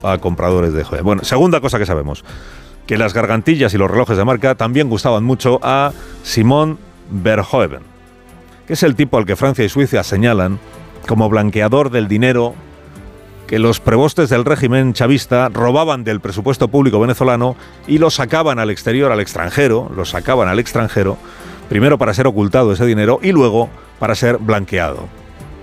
a compradores de joyas. Bueno, segunda cosa que sabemos, que las gargantillas y los relojes de marca también gustaban mucho a Simon Verhoeven, que es el tipo al que Francia y Suiza señalan como blanqueador del dinero que los prebostes del régimen chavista robaban del presupuesto público venezolano y lo sacaban al exterior, al extranjero, primero para ser ocultado ese dinero y luego para ser blanqueado.